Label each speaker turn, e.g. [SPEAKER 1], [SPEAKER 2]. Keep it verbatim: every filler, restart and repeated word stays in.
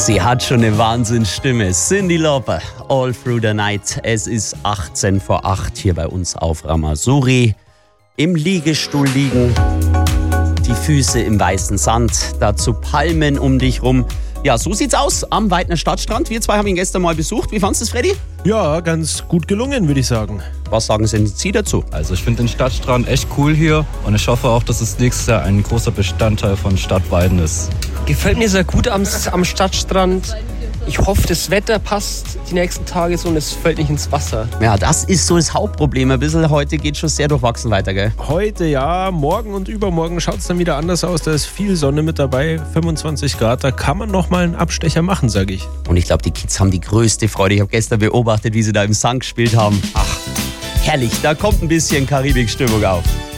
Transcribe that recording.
[SPEAKER 1] Sie hat schon eine Wahnsinnsstimme. Cyndi Lauper, All Through the Night. Es ist achtzehn vor acht hier bei uns auf Ramazouri. Im Liegestuhl liegen, die Füße im weißen Sand, dazu Palmen um dich rum. Ja, so sieht's aus am Weidner Stadtstrand. Wir zwei haben ihn gestern mal besucht. Wie fandest du es, Freddy?
[SPEAKER 2] Ja, ganz gut gelungen, würde ich sagen.
[SPEAKER 1] Was sagen Sie dazu?
[SPEAKER 3] Also ich finde den Stadtstrand echt cool hier und ich hoffe auch, dass es nächstes Jahr ein großer Bestandteil von Stadt Weiden ist.
[SPEAKER 4] Gefällt mir sehr gut am, am Stadtstrand. Ich hoffe, das Wetter passt die nächsten Tage so und es fällt nicht ins Wasser.
[SPEAKER 1] Ja, das ist so das Hauptproblem. Ein bisschen heute geht schon sehr durchwachsen weiter, gell?
[SPEAKER 2] Heute ja, morgen und übermorgen schaut es dann wieder anders aus. Da ist viel Sonne mit dabei, fünfundzwanzig Grad. Da kann man noch mal einen Abstecher machen, sage ich.
[SPEAKER 1] Und ich glaube, die Kids haben die größte Freude. Ich habe gestern beobachtet, wie sie da im Sand gespielt haben. Ach, herrlich, da kommt ein bisschen Karibik-Stimmung auf.